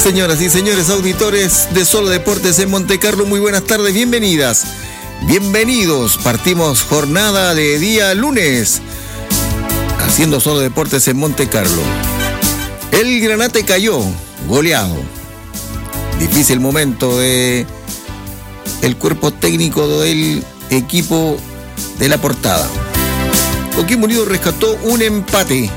Señoras y señores auditores de Solo Deportes en Montecarlo, muy buenas tardes, bienvenidas, bienvenidos. Partimos jornada de día lunes, haciendo Solo Deportes en Montecarlo. El Granate cayó, goleado. Difícil momento de el cuerpo técnico del equipo de la Portada. Coquimbo Unido rescató un empate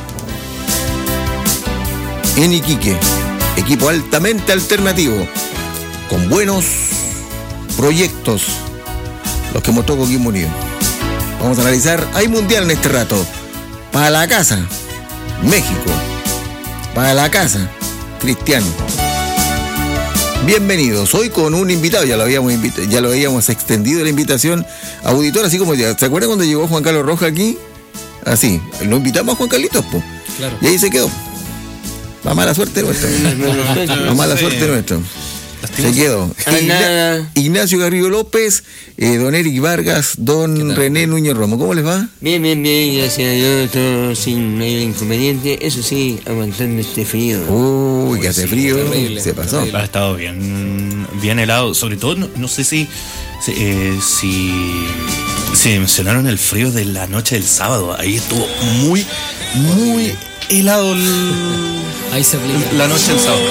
en Iquique. Equipo altamente alternativo, con buenos proyectos, los que mostró Coquimbo Unido. Vamos a analizar, hay mundial en este rato. Para la casa, México. Para la casa, Cristiano. Bienvenidos, hoy con un invitado, ya lo habíamos extendido la invitación auditor, así como ya, ¿se acuerdan cuando llegó Juan Carlos Rojas aquí? Así, lo invitamos a Juan Carlitos, po. Claro. Y ahí se quedó. La mala suerte nuestra. La mala suerte nuestra. Se quedó. Ignacio Garrido López, don Eric Vargas, don René Núñez Romo. ¿Cómo les va? Bien, gracias a Dios, todo sin mayor inconveniente. Eso sí, aguantando este frío. Uy, que hace frío. Terrible, se pasó. Terrible. Ha estado bien helado. Sobre todo, no sé si mencionaron el frío de la noche del sábado. Ahí estuvo muy helado ahí se aplica la noche del sábado.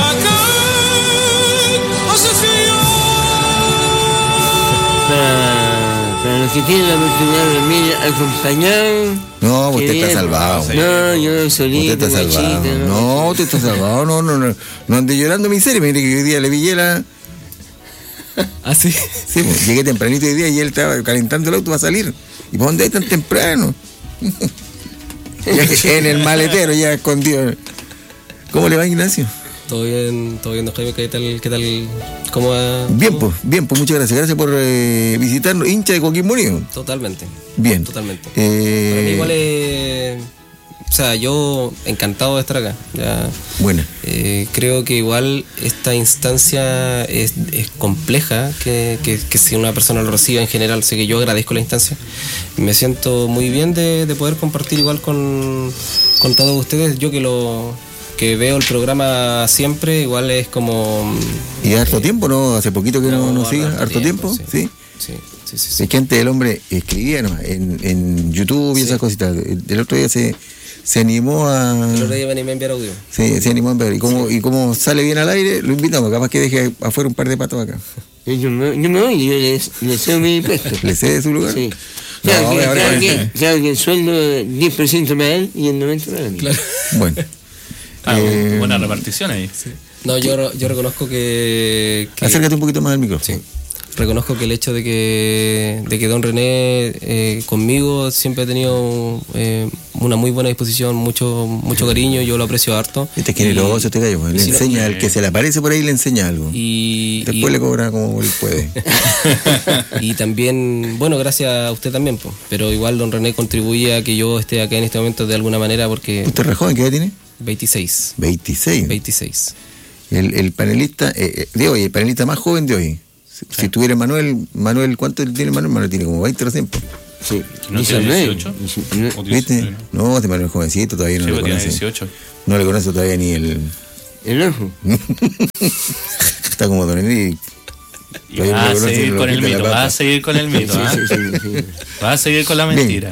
Para los que tienen la oportunidad de dormir acompañado. No, usted está salvado. No, yo solito. Usted está salvado. No, usted está salvado. No ande llorando miseria. Mire que hoy día le pillé la. ¿Ah, sí? Sí, pues, llegué tempranito hoy día y él estaba calentando el auto para salir. ¿Y por dónde es tan temprano? En el maletero, ya escondido. ¿Cómo le va, Ignacio? Todo bien, don Jaime, ¿qué tal? ¿Cómo va? Bien, pues, muchas gracias. Gracias por visitarnos, hincha de Coquimbo Unido. Totalmente. Bien. Totalmente. Para mí igual o sea, yo encantado de estar acá. Ya, bueno. Creo que igual esta instancia es compleja, que si una persona lo reciba en general, así que yo agradezco la instancia. Me siento muy bien de poder compartir igual con todos ustedes. Yo que veo el programa siempre, igual es como... ¿Y harto tiempo, no? ¿Hace poquito que no siga? ¿Harto tiempo? Sí. Es que antes el hombre escribía nomás en YouTube y esas cositas. El otro día se animó a... El otro día me animé a enviar audio. Sí, se animó a enviar. Y como sale bien al aire, lo invitamos. Capaz que deje afuera un par de patos acá. Yo me voy, yo le cedo mi puesto. ¿Le cede su lugar? Sí. Claro que el sueldo 10% me da él y el 90% me da mí. Claro. Bueno. Buena repartición ahí. Sí. No, yo reconozco que... Acércate un poquito más al micrófono. Sí. Reconozco que el hecho de que don René conmigo siempre ha tenido una muy buena disposición, mucho cariño, yo lo aprecio harto. Este es generoso, este gallo, le enseña, al que se le aparece por ahí le enseña algo. Después le cobra como él puede. Y también, bueno, gracias a usted también, pero igual don René contribuye a que yo esté acá en este momento de alguna manera porque... ¿Usted es re joven? ¿Qué edad tiene? 26. 26. El panelista de hoy, el panelista más joven de hoy. Si tuviera Manuel, ¿cuánto tiene Manuel? Manuel tiene como 20 recién. Sí. ¿No tiene 18? ¿Viste? No, este Manuel es jovencito, todavía no lo conoce. 18. No le conoce todavía ni el ojo. Está como Don Enrique. Va a seguir con el mito, va a seguir con el mito. Va a seguir con la mentira.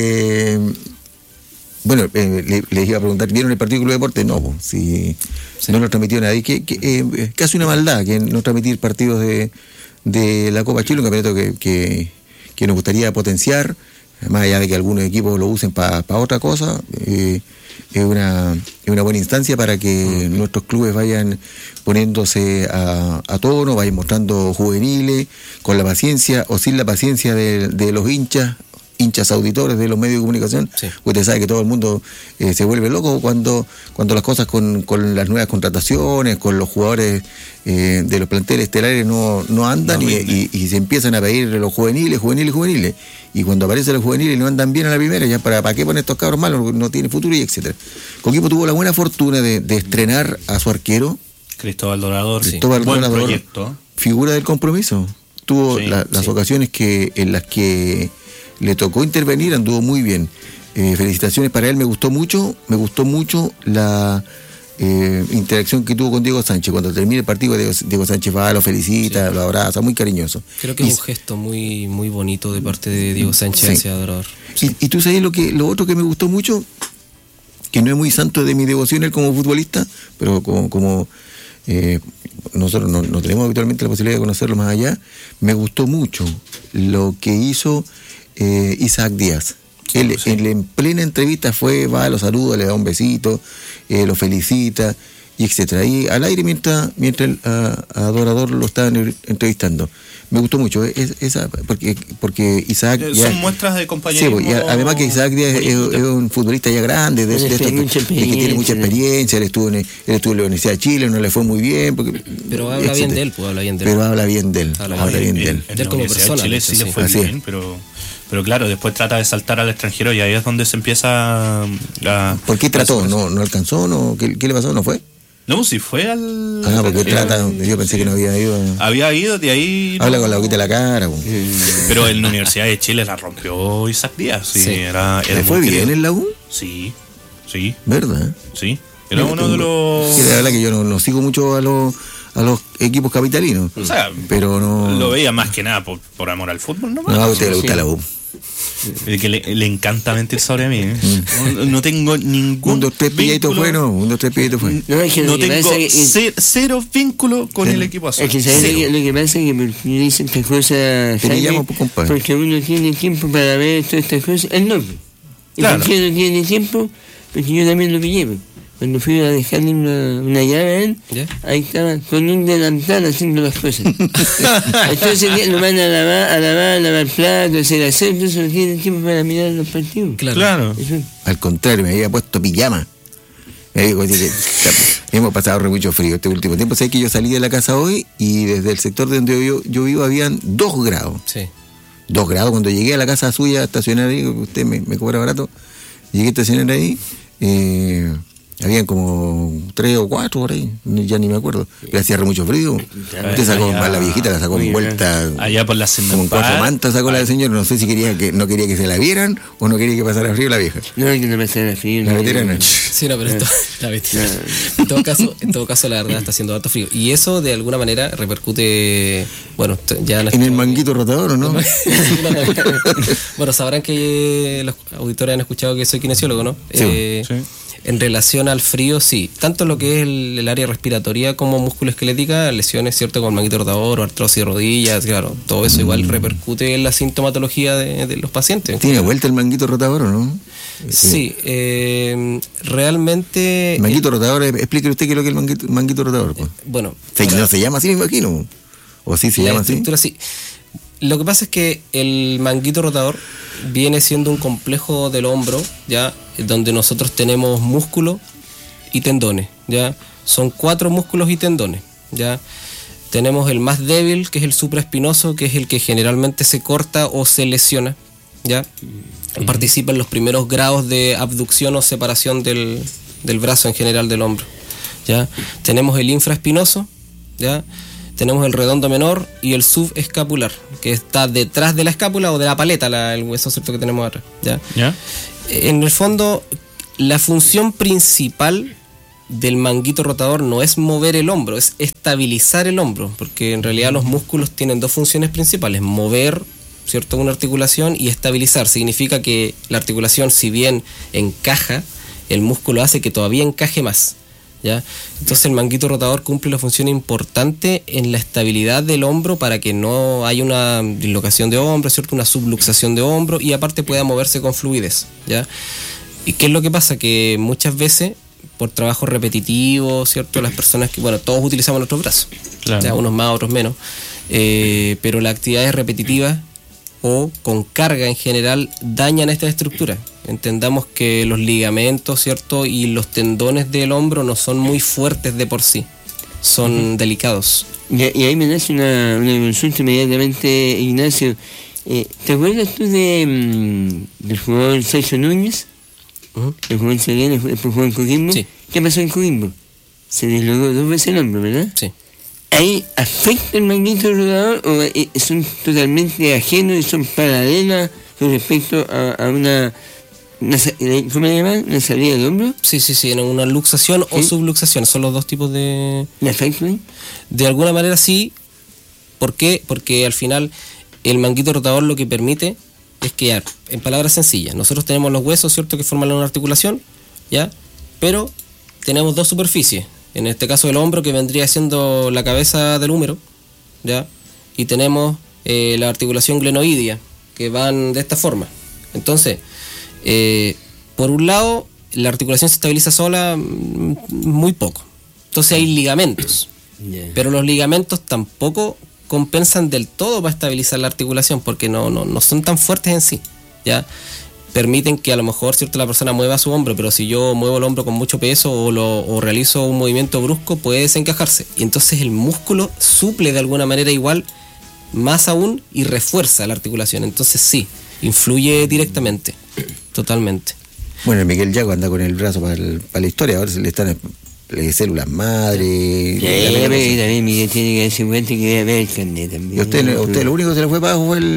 Bueno, les iba a preguntar, ¿vieron el partido Club Deportes? No, pues, si no lo transmitió nadie. Que hace una maldad que no transmitir partidos de la Copa Chile, un campeonato que nos gustaría potenciar, más allá de que algunos equipos lo usen para otra cosa. Es una buena instancia para que nuestros clubes vayan poniéndose a tono, vayan mostrando juveniles, con la paciencia o sin la paciencia de los hinchas auditores de los medios de comunicación. Sí. Usted sabe que todo el mundo se vuelve loco cuando las cosas con las nuevas contrataciones, con los jugadores de los planteles estelares no andan y se empiezan a pedir los juveniles. Y cuando aparecen los juveniles no andan bien a la primera, ya ¿para qué poner estos cabros malos? No tiene futuro y etcétera. Coquimbo tuvo la buena fortuna de estrenar a su arquero. Cristóbal Dorador. Buen proyecto. Figura del compromiso. Tuvo las ocasiones en las que le tocó intervenir, anduvo muy bien. Felicitaciones para él, me gustó mucho la interacción que tuvo con Diego Sánchez. Cuando termina el partido, Diego Sánchez va, lo felicita, lo abraza, muy cariñoso. Creo que es un gesto muy, muy bonito de parte de Diego Sánchez hacia Adorador. Y tú sabes lo otro que me gustó mucho, que no es muy santo de mi devoción él como futbolista, pero como nosotros no tenemos habitualmente la posibilidad de conocerlo más allá, me gustó mucho lo que hizo Isaac Díaz. Él en plena entrevista va, lo saluda, le da un besito, lo felicita, y etcétera. Y al aire mientras el Adorador lo estaban entrevistando. Me gustó mucho porque Isaac son muestras de compañerismo. Sí, y además que Isaac Díaz es un futbolista ya grande, de que tiene mucha experiencia. Él estuvo en la Universidad de Chile, no le fue muy bien. Pero habla bien de él, habla bien de él. Pero habla bien de él. En la como Universidad persona, de Chile sí le fue Así bien, pero claro, después trata de saltar al extranjero y ahí es donde se empieza a... ¿Por qué trató? ¿No alcanzó? ¿Qué le pasó? ¿No fue? No, si fue al... Porque yo pensé que no había ido. Había ido, de ahí... Habla con la boquita de la cara. Pero en la Universidad de Chile la rompió Isaac Díaz. Sí. ¿Le fue bien en la U? Sí. ¿Verdad? Sí. Era uno de los... Sí, la verdad que yo no sigo mucho a los equipos capitalinos. O sea, pero no... Lo veía más que nada por amor al fútbol, ¿no? No, a usted le gusta la U. Que le encanta mentir sobre mí. No tengo ningún... 1, 2, 3 pilladitos bueno. 1, 2, 3 pilladitos bueno. No tengo cero vínculo con el equipo azul. Es que ¿sabes lo que pasa? Que me dicen estas cosas, Jaime, porque uno tiene tiempo para ver todas estas cosas. Él no. ¿Y por qué no tiene tiempo? Porque yo también lo pillé. Cuando fui a dejarle una llave a él, ahí estaba con un delantal haciendo las cosas. Entonces lo van a lavar platos, hacer aseo, entonces no tiene tiempo para mirar los partidos. Claro. Al contrario, me había puesto pijama. Me digo, hemos pasado mucho frío este último tiempo. Sé que yo salí de la casa hoy y desde el sector donde yo vivo habían 2 grados. Sí. 2 grados. Cuando llegué a la casa suya a estacionar ahí, usted me cobra barato, llegué a estacionar ahí, habían como 3 o 4 por ahí, ya ni me acuerdo. Pero hacía mucho frío. Usted sacó a la viejita, la sacó envuelta. Allá por la como en 4 mantas sacó la señora. No sé si no quería que se la vieran o no quería que pasara frío la vieja. No, que no pasara frío. La veterana. Sí, no, pero la veterana. En todo caso, la verdad está haciendo harto frío. Y eso de alguna manera repercute, bueno, ya en el manguito rotador, ¿o no? Bueno, sabrán que los auditores han escuchado que soy kinesiólogo, ¿no? Sí. En relación al frío, sí, tanto lo que es el área respiratoria como musculoesquelética, lesiones, ¿cierto? Con manguito rotador o artrosis de rodillas, claro, todo eso igual repercute en la sintomatología de los pacientes. ¿Tiene vuelta el manguito rotador o no? Sí, realmente... Manguito rotador, explíquele usted qué es lo que es el manguito rotador. Pues. Bueno... ¿No se llama así, me imagino? ¿O sí se llama así? Sí. Lo que pasa es que el manguito rotador viene siendo un complejo del hombro, ya, donde nosotros tenemos músculo y tendones, ya. Son 4 músculos y tendones, ya. Tenemos el más débil, que es el supraespinoso, que es el que generalmente se corta o se lesiona, ya. Participa en los primeros grados de abducción o separación del brazo en general del hombro, ya. Tenemos el infraespinoso, ya. Tenemos el redondo menor y el subescapular, que está detrás de la escápula o de la paleta, el hueso cierto que tenemos atrás. ¿Ya? En el fondo, la función principal del manguito rotador no es mover el hombro, es estabilizar el hombro, porque en realidad los músculos tienen 2 funciones principales: mover, ¿cierto?, una articulación, y estabilizar. Significa que la articulación, si bien encaja, el músculo hace que todavía encaje más. ¿Ya? Entonces el manguito rotador cumple una función importante en la estabilidad del hombro para que no haya una dislocación de hombro, ¿cierto?, una subluxación de hombro, y aparte pueda moverse con fluidez, ¿ya? ¿Y qué es lo que pasa? Que muchas veces por trabajo repetitivo, ¿cierto?, las personas que, bueno, todos utilizamos nuestros brazos, claro, ¿ya? Unos más, otros menos, pero las actividades repetitivas o con carga en general dañan esta estructura. Entendamos que los ligamentos, ¿cierto?, y los tendones del hombro no son muy fuertes de por sí, son delicados. Y ahí me nace una consulta inmediatamente, Ignacio. ¿Te acuerdas tú del jugador Sergio Núñez? El jugador chileno, después jugó en Coquimbo. Sí. ¿Qué pasó en Coquimbo? Se deslogó 2 veces el hombro, ¿verdad? Sí. ¿Ahí afecta el manguito rotador o son totalmente ajenos y son paralelas con respecto a una ¿Cómo le llaman? ¿La salida del hombro? Sí, en una luxación o subluxación. Son los dos tipos de... ¿La factoring? De alguna manera sí. ¿Por qué? Porque al final el manguito rotador lo que permite es que, en palabras sencillas, nosotros tenemos los huesos, ¿cierto?, que forman una articulación, ¿ya? Pero tenemos dos superficies. En este caso el hombro, que vendría siendo la cabeza del húmero, ¿ya? Y tenemos la articulación glenoidea, que van de esta forma. Entonces, por un lado, la articulación se estabiliza sola muy poco. Entonces hay ligamentos. Pero los ligamentos tampoco compensan del todo para estabilizar la articulación, porque no son tan fuertes en sí, ¿ya? Permiten que a lo mejor, ¿cierto?, la persona mueva su hombro, pero si yo muevo el hombro con mucho peso o realizo un movimiento brusco, puede desencajarse. Y entonces el músculo suple de alguna manera igual, más aún, y refuerza la articulación. Entonces sí, influye directamente, totalmente. Bueno, el Miguel Yago anda con el brazo para la historia, ahora se le están células madre. También Miguel tiene que darse cuenta que debe haber el carnet también. Y usted lo único que se le fue para abajo fue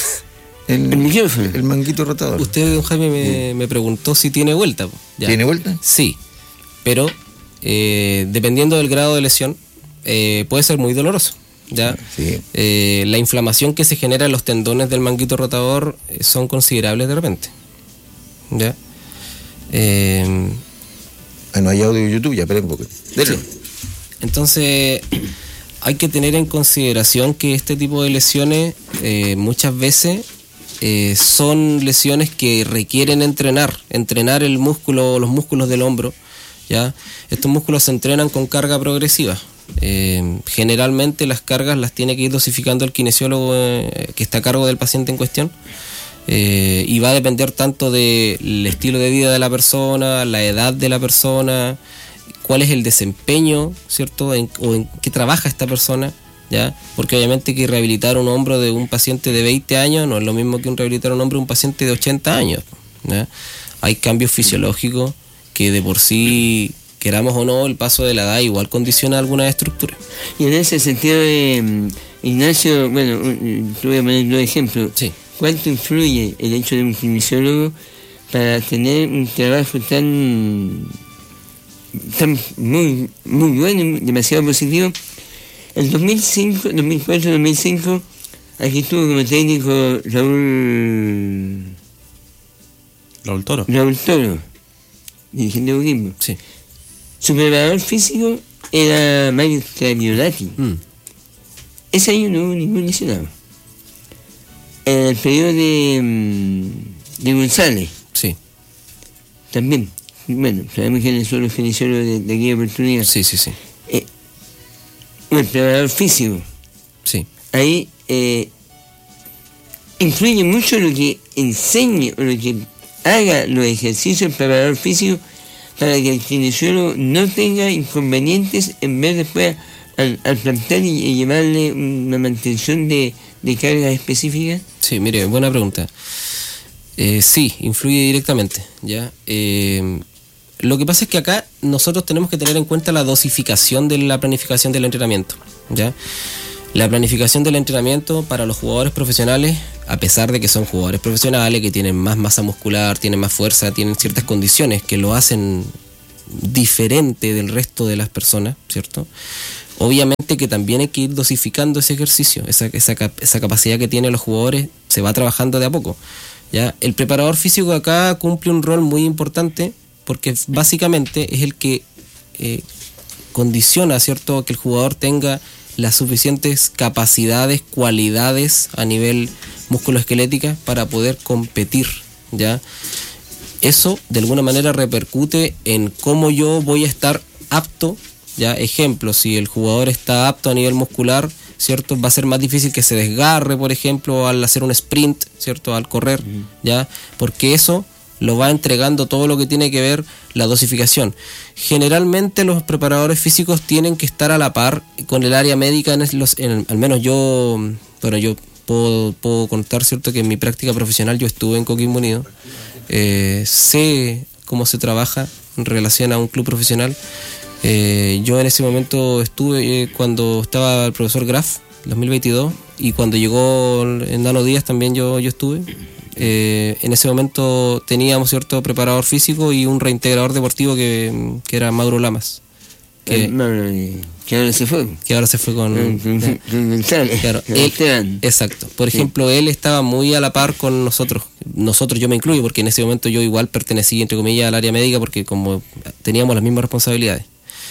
el manguito rotador. Usted, don Jaime, me preguntó si tiene vuelta. Ya. ¿Tiene vuelta? Sí, pero dependiendo del grado de lesión, puede ser muy doloroso. ¿Ya? Sí. La inflamación que se genera en los tendones del manguito rotador son considerables de repente. ¿Ya? No hay audio de YouTube, ya esperen un poco. Sí. Entonces, hay que tener en consideración que este tipo de lesiones muchas veces son lesiones que requieren entrenar el músculo, los músculos del hombro, ¿ya? Estos músculos se entrenan con carga progresiva. Generalmente las cargas las tiene que ir dosificando el kinesiólogo que está a cargo del paciente en cuestión, y va a depender tanto del estilo de vida de la persona, la edad de la persona, cuál es el desempeño, ¿cierto?, o en qué trabaja esta persona, ¿ya? Porque obviamente que rehabilitar un hombro de un paciente de 20 años no es lo mismo que rehabilitar un hombro de un paciente de 80 años, ¿ya? Hay cambios fisiológicos que de por sí, queramos o no, el paso de la edad igual condiciona algunas estructuras. Y en ese sentido, Ignacio, bueno, te voy a poner un ejemplo. Sí. ¿Cuánto influye el hecho de un kinesiólogo para tener un trabajo tan muy bueno, demasiado positivo? En 2004-2005, aquí estuvo como técnico Raúl Toro, dirigente de budismo. Sí. Su preparador físico era Mario Traviolati. Ese año no hubo ningún lesionado. En el periodo de González. Sí. También. Bueno, sabemos quiénes son los kinesiólogos de aquella oportunidad. Sí. El preparador físico. Sí. Ahí influye mucho lo que enseñe o lo que haga los ejercicios del preparador físico para que el kinesiólogo no tenga inconvenientes en ver después al plantar y llevarle una mantención de cargas específicas. Sí, mire, buena pregunta. Sí, influye directamente, ¿ya? Lo que pasa es que acá nosotros tenemos que tener en cuenta la dosificación de la planificación del entrenamiento, ¿ya? La planificación del entrenamiento para los jugadores profesionales, a pesar de que son jugadores profesionales, que tienen más masa muscular, tienen más fuerza, tienen ciertas condiciones que lo hacen diferente del resto de las personas, ¿cierto? Obviamente que también hay que ir dosificando ese ejercicio, esa capacidad que tienen los jugadores se va trabajando de a poco, ¿ya? El preparador físico acá cumple un rol muy importante porque básicamente es el que condiciona, ¿cierto?, que el jugador tenga las suficientes capacidades, cualidades a nivel musculoesquelética para poder competir, ¿ya? Eso de alguna manera repercute en cómo yo voy a estar apto, ¿ya? Ejemplo, si el jugador está apto a nivel muscular, ¿cierto?, va a ser más difícil que se desgarre, por ejemplo, al hacer un sprint, ¿cierto?, al correr, ¿ya? Porque eso lo va entregando todo lo que tiene que ver la dosificación. Generalmente los preparadores físicos tienen que estar a la par con el área médica, al menos yo puedo contar, ¿cierto?, que en mi práctica profesional yo estuve en Coquimbo Unido, sé cómo se trabaja en relación a un club profesional. Yo en ese momento estuve cuando estaba el profesor Graf, 2022, y cuando llegó en Nano Díaz también yo estuve. En ese momento teníamos cierto preparador físico y un reintegrador deportivo que era Mauro Lamas. Que ahora se fue. Que ahora se fue con claro, exacto. Por ejemplo, él estaba muy a la par con nosotros, yo me incluyo, porque en ese momento yo igual pertenecía, entre comillas, al área médica, porque como teníamos las mismas responsabilidades.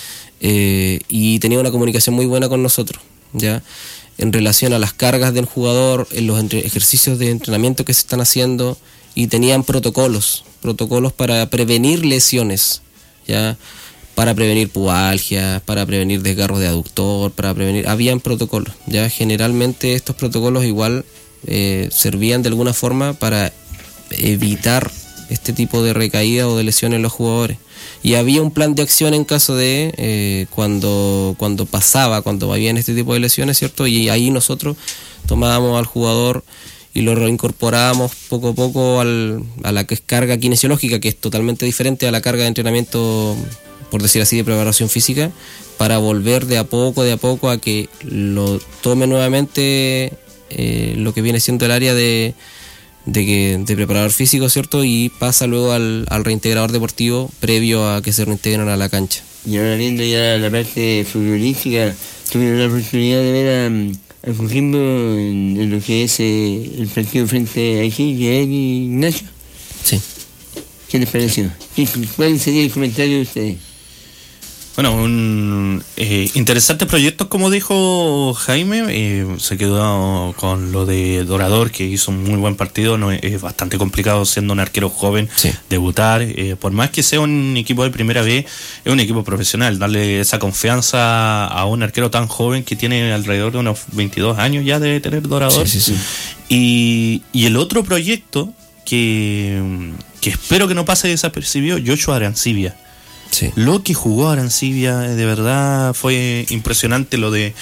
Y tenía una comunicación muy buena con nosotros, ¿ya? En relación a las cargas del jugador, en los ejercicios de entrenamiento que se están haciendo, y tenían protocolos para prevenir lesiones, ¿ya? Para prevenir pubalgia, para prevenir desgarros de aductor, habían protocolos, ya generalmente estos protocolos igual servían de alguna forma para evitar este tipo de recaída o de lesiones en los jugadores. Y había un plan de acción en caso de cuando habían este tipo de lesiones, ¿cierto? Y ahí nosotros tomábamos al jugador y lo reincorporábamos poco a poco a la carga kinesiológica, que es totalmente diferente a la carga de entrenamiento, por decir así, de preparación física, para volver de a poco a que lo tome nuevamente lo que viene siendo el área de preparador físico, ¿cierto? Y pasa luego al reintegrador deportivo previo a que se reintegren a la cancha. Y ahora viendo ya la parte futbolística, tuve la oportunidad de ver a Coquimbo en lo que es el partido frente a Ignacio. Sí. ¿Qué les pareció? ¿Cuál sería el comentario de ustedes? Bueno, un interesante proyecto, como dijo Jaime. Se quedó con lo de Dorador, que hizo un muy buen partido. No es bastante complicado, siendo un arquero joven, sí, debutar. Por más que sea un equipo de primera B, es un equipo profesional. Darle esa confianza a un arquero tan joven, que tiene alrededor de unos 22 años ya de tener Dorador. Sí. Y el otro proyecto que espero que no pase desapercibido, Joshua Arancibia. Sí. Lo que jugó Arancibia, de verdad fue impresionante, lo del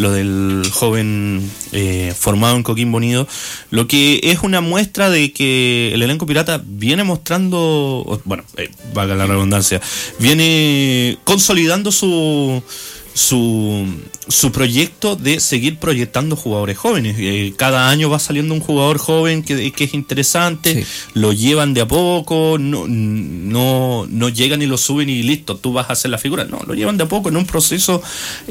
joven formado en Coquimbo Unido, lo que es una muestra de que el elenco pirata viene mostrando, valga la redundancia, viene consolidando su proyecto de seguir proyectando jugadores jóvenes. Cada año va saliendo un jugador joven que es interesante, sí, lo llevan de a poco, no llegan y lo suben y listo, tú vas a hacer la figura. No, lo llevan de a poco en un proceso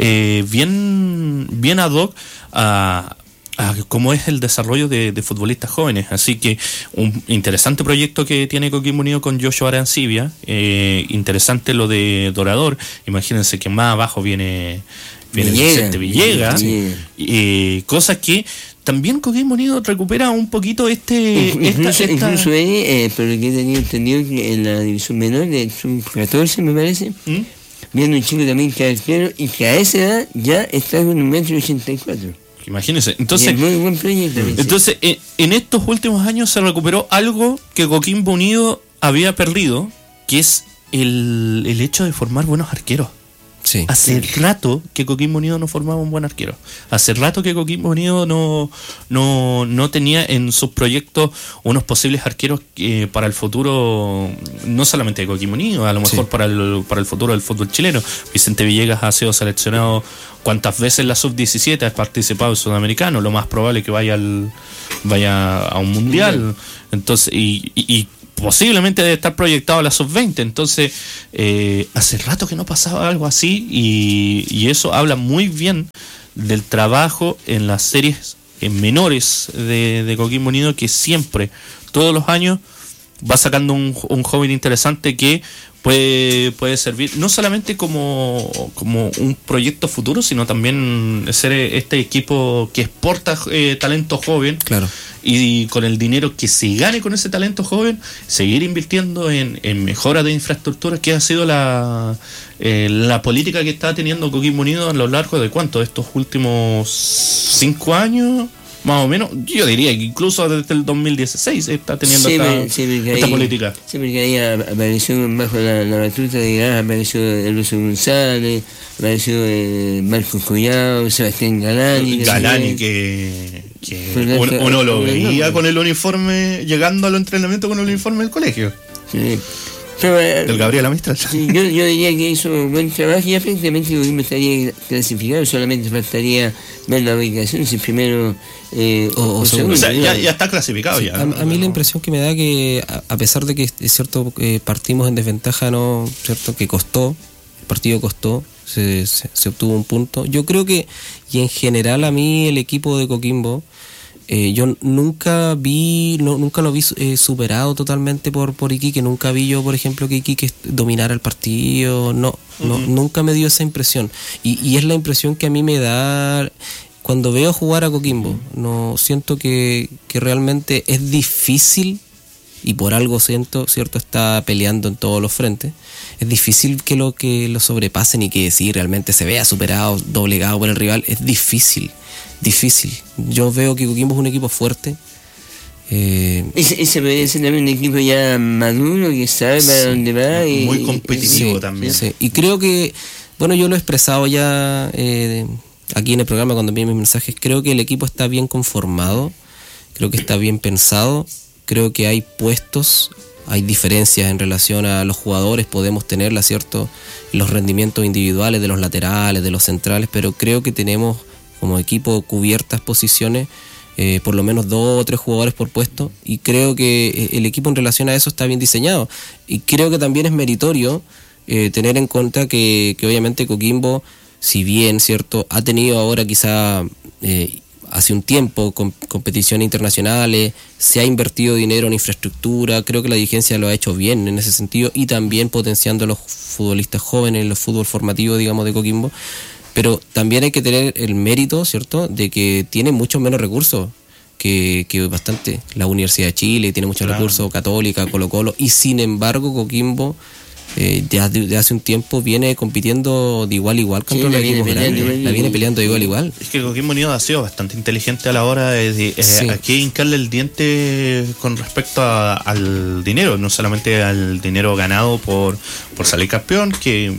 bien ad hoc a cómo es el desarrollo de futbolistas jóvenes. Así que un interesante proyecto que tiene Coquimbo Unido con Joshua Arancibia. Interesante lo de Dorador. Imagínense que más abajo viene Vicente Villegas. Cosas que también Coquimbo Unido recupera un poquito incluso ahí, pero que he tenido entendido que en la división menor de sub-14, me parece, viene un chico también que es arquero y que a esa edad ya está con 1,84 m. Imagínense. Entonces, muy buen proyecto. Entonces, en estos últimos años se recuperó algo que Coquimbo Unido había perdido, que es el hecho de formar buenos arqueros. Sí. Hace rato que Coquimbo Unido no formaba un buen arquero. Hace rato que Coquimbo Unido no tenía en sus proyectos unos posibles arqueros para el futuro, no solamente de Coquimbo Unido, a lo mejor sí, para el futuro del fútbol chileno. Vicente Villegas ha sido seleccionado cuántas veces en la sub-17, ha participado en Sudamericano, lo más probable es que vaya a un mundial. Entonces, y posiblemente debe estar proyectado a la sub-20. Entonces, hace rato que no pasaba algo así, y eso habla muy bien del trabajo en las series menores de Coquimbo Unido, que siempre, todos los años, va sacando un joven interesante que puede servir no solamente como un proyecto futuro, sino también ser este equipo que exporta talento joven. Claro. Y con el dinero que se gane con ese talento joven, seguir invirtiendo en mejora de infraestructuras, que ha sido la política que está teniendo Coquimbo Unido a lo largo de estos últimos 5 años, más o menos. Yo diría que incluso desde el 2016 está teniendo esta política. Sí, porque ahí apareció bajo la batuta de Gas, apareció Lucio González, apareció Marcos Collado, Sebastián Galani. Galani que uno lo veía con el uniforme, llegando al entrenamiento con el uniforme del colegio. Sí. el Gabriela Mistral. Sí, yo diría que hizo un buen trabajo y efectivamente Coquimbo estaría clasificado, solamente faltaría ver la ubicación, si primero o segundo. O sea, ya está clasificado. Sí, ya. A mí la impresión que me da que a pesar de que es cierto partimos en desventaja, ¿no? Cierto que costó, el partido costó, se obtuvo un punto. Yo creo que, y en general a mí el equipo de Coquimbo, yo nunca lo vi superado totalmente por Iquique. Nunca vi yo, por ejemplo, que Iquique dominara el partido. Nunca me dio esa impresión. Y es la impresión que a mí me da cuando veo jugar a Coquimbo. No siento que realmente es difícil, y por algo cierto, está peleando en todos los frentes. Es difícil que lo sobrepasen y que si realmente se vea superado, doblegado por el rival. Es difícil. Yo veo que Coquimbo es un equipo fuerte. Ese podría ser también un equipo ya maduro, que sabe para dónde va. Muy competitivo también. Sí. Y creo que, bueno, yo lo he expresado ya aquí en el programa cuando envié mis mensajes. Creo que el equipo está bien conformado, creo que está bien pensado, creo que hay puestos, hay diferencias en relación a los jugadores, podemos tenerla, ¿cierto? Los rendimientos individuales de los laterales, de los centrales, pero creo que tenemos como equipo cubiertas posiciones, por lo menos 2 o 3 jugadores por puesto, y creo que el equipo en relación a eso está bien diseñado, y creo que también es meritorio tener en cuenta que obviamente Coquimbo, si bien cierto ha tenido ahora quizá hace un tiempo competiciones internacionales, se ha invertido dinero en infraestructura, creo que la dirigencia lo ha hecho bien en ese sentido, y también potenciando a los futbolistas jóvenes, el fútbol formativo, digamos, de Coquimbo. Pero también hay que tener el mérito, ¿cierto?, de que tiene muchos menos recursos que bastante. La Universidad de Chile tiene muchos recursos, Católica, Colo-Colo, y sin embargo Coquimbo de hace un tiempo viene compitiendo de igual a igual contra los equipos grandes. La viene peleando de igual a igual. Es que Coquimbo Unido ha sido bastante inteligente a la hora de aquí hincarle el diente con respecto al dinero, no solamente al dinero ganado por salir campeón, que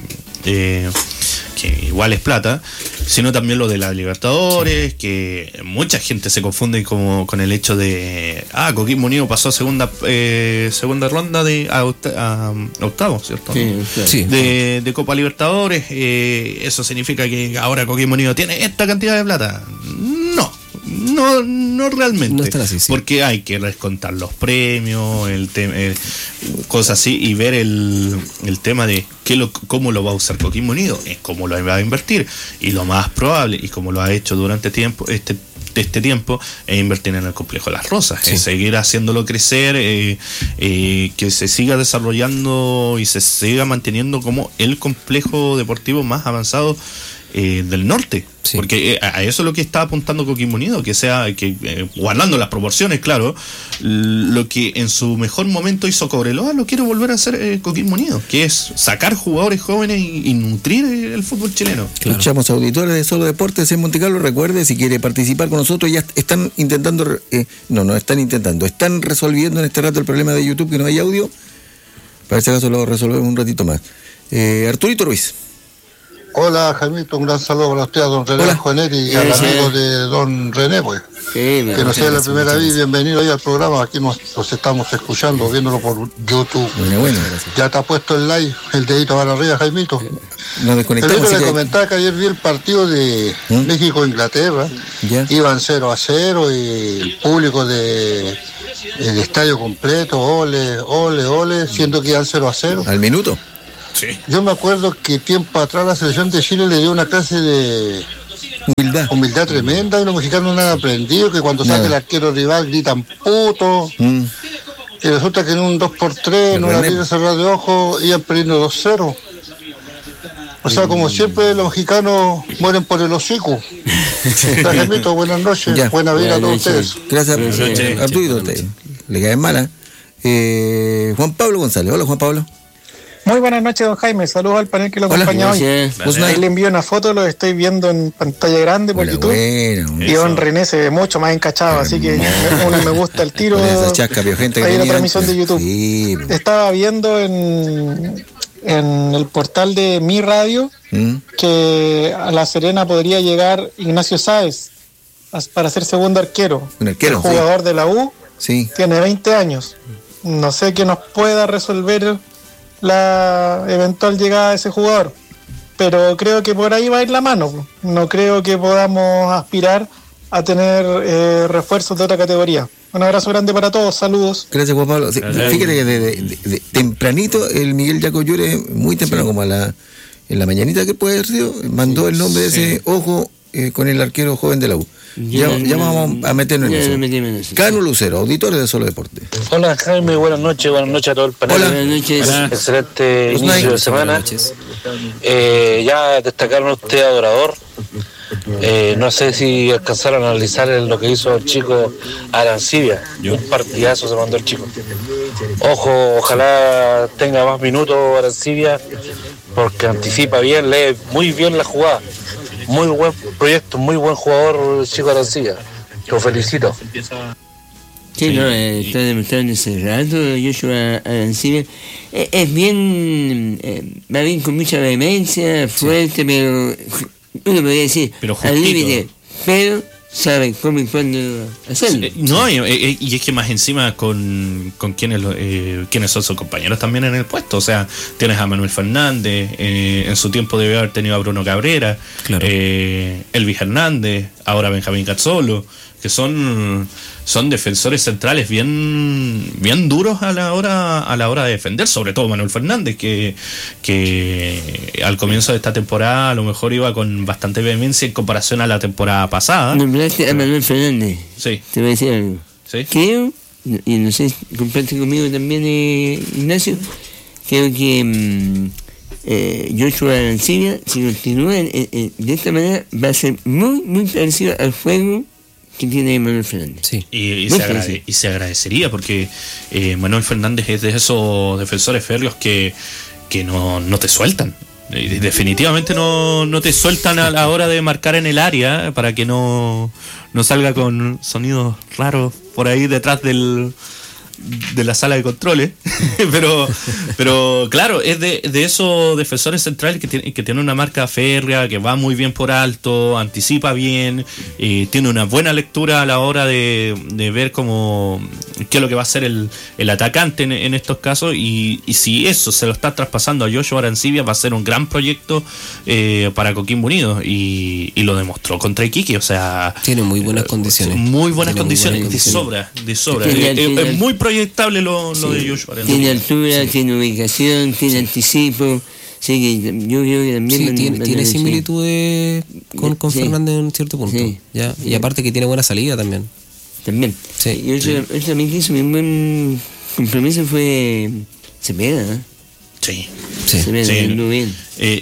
igual es plata, sino también lo de la Libertadores, que mucha gente se confunde con el hecho de Coquimbo Unido pasó a segunda ronda a octavos, ¿cierto? Sí. De Copa Libertadores. Eso significa que ahora Coquimbo Unido tiene esta cantidad de plata. No realmente. No está así, sí. Porque hay que descontar los premios, cosas así, y ver el tema de cómo lo va a usar Coquimbo Unido, es cómo lo va a invertir. Y lo más probable, y como lo ha hecho durante este tiempo, es invertir en el complejo Las Rosas, es seguir haciéndolo crecer, que se siga desarrollando y se siga manteniendo como el complejo deportivo más avanzado del norte, porque a eso es lo que está apuntando Coquimbo Unido, que sea guardando las proporciones, claro, lo que en su mejor momento hizo Cobreloa lo quiere volver a hacer Coquimbo Unido, que es sacar jugadores jóvenes y nutrir el fútbol chileno. Escuchamos auditores de Solo Deportes en Monte Carlo. Recuerde, si quiere participar con nosotros, ya están intentando, están resolviendo en este rato el problema de YouTube, que no hay audio. Para ese caso lo resolvemos un ratito más. Arturito Ruiz. Hola, Jaimito, un gran saludo para usted, a don René Juanet y al amigo de don René, pues. Que no sea la primera vez, bienvenido ahí al programa. Aquí nos estamos escuchando, viéndolo por YouTube. Bueno, ya está puesto el like, el dedito para arriba, Jaimito. Nos desconectamos. Le comentaba que ayer vi el partido de México-Inglaterra. Iban 0-0 y el público el estadio completo, ole, siendo que iban 0-0. ¿Al minuto? Sí. Yo me acuerdo que tiempo atrás la selección de Chile le dio una clase de humildad tremenda, y los mexicanos no han aprendido, que cuando sale el arquero rival gritan puto, y resulta que en un 2x3, en una vida cerrada de ojos, iban perdiendo 2-0. O sea, como siempre, los mexicanos mueren por el hocico. Jaimito, buenas noches, buena vida a todos ustedes. Gracias, Arturo, le caen mala. Juan Pablo González. Hola, Juan Pablo. Muy buenas noches, don Jaime. Saludos al panel que lo acompaña hoy. Ahí le envío una foto, lo estoy viendo en pantalla grande por YouTube. Y don René se ve mucho más encachado, así que uno me gusta el tiro. Ahí la transmisión de YouTube. Sí. Estaba viendo en el portal de Mi Radio que a La Serena podría llegar Ignacio Sáez para ser segundo arquero. El jugador de la U. Tiene 20 años. No sé qué nos pueda resolver la eventual llegada de ese jugador. Pero creo que por ahí va a ir la mano. No creo que podamos aspirar a tener refuerzos de otra categoría. Un abrazo grande para todos, saludos. Gracias, Juan Pablo. Sí, fíjate que de tempranito el Miguel Yacoyure, muy temprano, como en la mañanita que puede haber sido, mandó el nombre de ese ojo con el arquero joven de la U. Ya vamos a meternos en eso. Cano Lucero, auditores de Solo Deporte. Hola Jaime, buenas noches a todo el panel. Hola. Buenas noches. Excelente inicio de semana. Ya destacaron usted Adorador. No sé si alcanzaron a analizar lo que hizo el chico Arancibia. Un partidazo se mandó el chico. Ojalá tenga más minutos Arancibia, porque anticipa bien, lee muy bien la jugada. Muy buen proyecto, muy buen jugador el chico Arancibia. Lo felicito. Sí, no, está demostrando ese rato Joshua Arancibia. Es bien, va bien con mucha vehemencia, fuerte, pero uno podría decir al límite, pero saben cómo y cuándo hacerlo. No, y es que más encima con quienes son sus compañeros también en el puesto. O sea, tienes a Manuel Fernández, en su tiempo debe haber tenido a Bruno Cabrera, claro. Elvis Hernández, ahora Benjamín Cazzolo, que son defensores centrales bien duros a la hora de defender, sobre todo Manuel Fernández, que al comienzo de esta temporada a lo mejor iba con bastante vehemencia en comparación a la temporada pasada. Nombraste a Manuel Fernández. Sí. Te voy a decir algo. ¿Sí? Creo, y no sé, comparte conmigo también, Ignacio, creo que Joshua Arancibia, si continúa de esta manera, va a ser muy, muy parecido al juego que tiene Manuel Fernández. Sí. Y se agradecería, porque Manuel Fernández es de esos defensores férreos que no te sueltan. Definitivamente no te sueltan a la hora de marcar en el área, para que no salga con sonidos raros por ahí detrás de la sala de controles. pero claro, es de esos defensores centrales que tiene una marca férrea, que va muy bien por alto, anticipa bien, tiene una buena lectura a la hora de ver qué es lo que va a hacer el atacante en estos casos, y si eso se lo está traspasando a Joshua Arancibia, va a ser un gran proyecto para Coquimbo Unido, y lo demostró contra Iquique. O sea, tiene muy buenas condiciones. Muy buenas condiciones, de sobra. Es muy proyectable lo de Joshua Arancibia. Tiene altura, tiene ubicación, tiene anticipo. Sí, que yo creo que también tiene similitudes con Fernández en cierto punto. Sí. ¿Ya? Y aparte que tiene buena salida también. Sí. Y otro también que hizo un buen compromiso fue Cepeda, ¿no? Sí. Muy bien.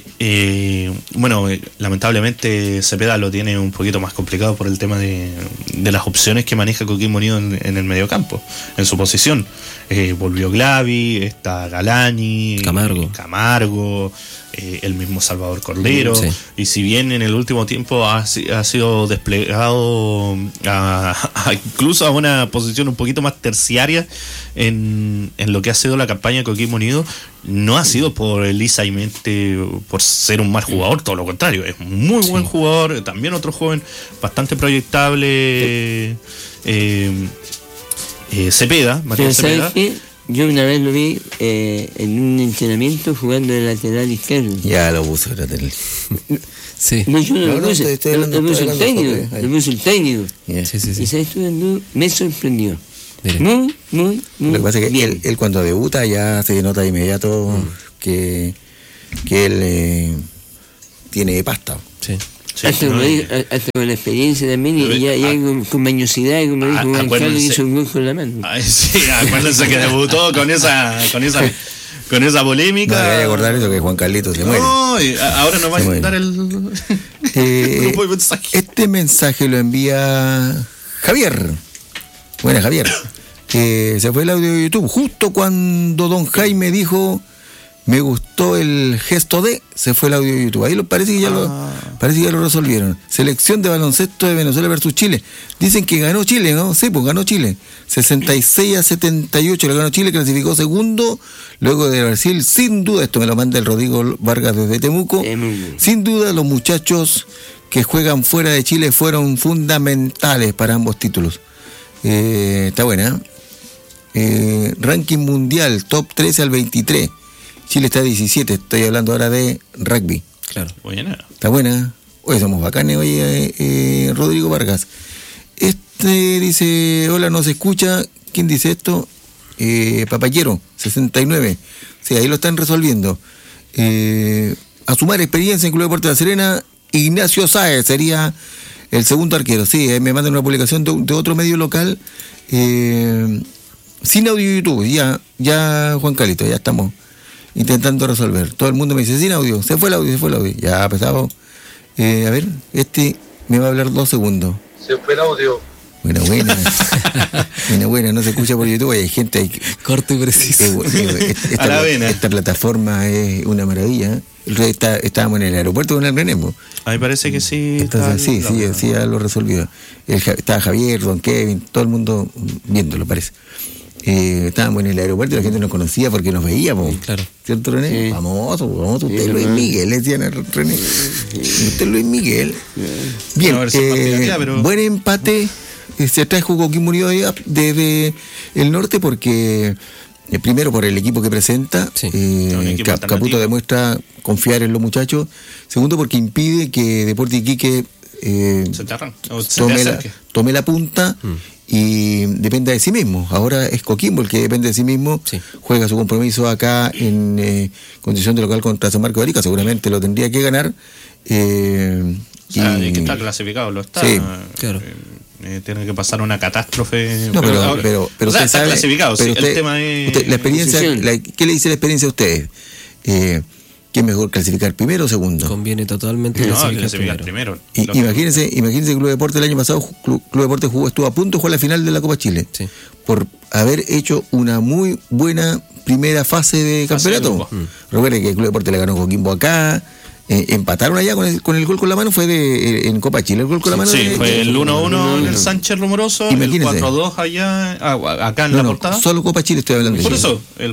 Bueno, lamentablemente Cepeda lo tiene un poquito más complicado por el tema de las opciones que maneja Coquimbo Unido en el mediocampo, en su posición. Volvió Glavi, está Galani, Camargo, el mismo Salvador Cordero, y si bien en el último tiempo ha sido desplegado incluso a una posición un poquito más terciaria en lo que ha sido la campaña de Coquimbo Unido, no ha sido lisamente por ser un mal jugador, todo lo contrario, es muy buen jugador. También otro joven bastante proyectable, Cepeda, Matías Cepeda. Yo una vez lo vi en un entrenamiento jugando de lateral izquierdo. Ya lo puso el lateral. Sí. No, yo no lo puse, lo puso el técnico. Yeah. Sí. Y sabes tú, me sorprendió. Muy lo que pasa es que bien. él cuando debuta ya se nota de inmediato que él tiene pasta. Sí, hasta con la experiencia también, y ya con mañosidad, como dijo Juan Carlos, hizo un gol con la mano. Sí, acuérdense que debutó con esa polémica. No, voy a acordar eso, que Juan Carlito se muere. No, ahora nos va a mandar el grupo de mensaje. Este mensaje lo envía Javier. Buena, Javier. Se fue el audio de YouTube justo cuando don Jaime dijo: me gustó el gesto de, se fue el audio de YouTube. Ahí parece que ya lo resolvieron. Selección de baloncesto de Venezuela versus Chile. Dicen que ganó Chile, ¿no? Sí, pues ganó Chile. 66-78 lo ganó Chile, clasificó segundo luego de Brasil. Sin duda, esto me lo manda el Rodrigo Vargas desde Temuco. Sin duda, los muchachos que juegan fuera de Chile fueron fundamentales para ambos títulos. Está buena. Ranking mundial, top 13 al 23. Chile está 17, estoy hablando ahora de rugby. Claro. Buena. Está buena. Oye, somos bacanes, oye, Rodrigo Vargas. Dice, hola, no se escucha. ¿Quién dice esto? Papayero, 69. Sí, ahí lo están resolviendo. A sumar experiencia en Club Deportes de La Serena, Ignacio Sáez sería el segundo arquero. Sí, me mandan una publicación de otro medio local. Sin audio de YouTube. Ya, Juan Calito, ya estamos intentando resolver. Todo el mundo me dice, sin audio. Se fue el audio. Ya, pesado. A ver, me va a hablar 2 segundos. Se fue el audio. Buena, no se escucha por YouTube, hay gente ahí. Corto y preciso. Esta plataforma es una maravilla. Estábamos en el aeropuerto con el Renemo. A mí parece que sí. Entonces, sí, ya lo resolvió. Estaba Javier, Don Kevin, todo el mundo viéndolo, parece. Estábamos en el aeropuerto y la gente nos conocía porque nos veíamos. Claro. ¿Cierto, René? Sí. Famoso, usted es Luis Miguel, decían a René. Usted es Luis Miguel. Bien, buen empate. Se trajo Coquimbo Unido desde el norte porque primero por el equipo que presenta, Caputo demuestra confiar en los muchachos. Segundo porque impide que Deportes Iquique tome la punta y dependa de sí mismo. Ahora es Coquimbo el que depende de sí mismo, juega su compromiso acá en condición de local contra San Marcos de Arica, seguramente lo tendría que ganar. Y que está clasificado, lo está. Sí, claro. Tiene que pasar una catástrofe. No, pero usted está sabe, clasificado. Pero el tema es la experiencia. ¿Qué le dice la experiencia a ustedes? ¿Qué es mejor, clasificar primero o segundo? Conviene totalmente clasificar primero. Imagínense que Club Deportes el año pasado, Club Deportes estuvo a punto de jugar la final de la Copa Chile. Sí. Por haber hecho una muy buena primera fase de campeonato. Recuerden que el Club Deportes le ganó Coquimbo acá. Empataron allá con el gol con la mano, fue en Copa Chile el gol con la mano. Sí, fue el 1-1 en el Sánchez Rumoroso, el 4-2 allá, acá en la portada. Solo Copa Chile estoy hablando. Por eso, el